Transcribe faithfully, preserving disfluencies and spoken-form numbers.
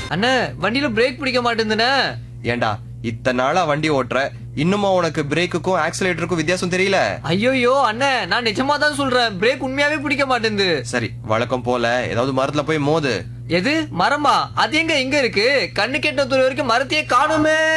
அண்ணே வண்டியில பிரேக் பிடிக்க மாட்டேங்குதுண்ணே. ஏண்டா இத்தனை நாளா வண்டி ஓட்டுற இன்னுமா உனக்கு பிரேக்குக்கும் ஆக்சிலேட்டருக்கும் வித்தியாசம் தெரியல? ஐயோயோ அண்ணே, நான் நிஜமா தான் சொல்றேன், பிரேக் உண்மையாவே பிடிக்க மாட்டேங்குது. சரி வழக்கம் போல ஏதாவது மரத்துல போய் மோது. எது மரமா? அது எங்க இங்க இருக்கு? கண்ணு கெட்ட தூரம் வரைக்கும் மரத்தையே காணுமே.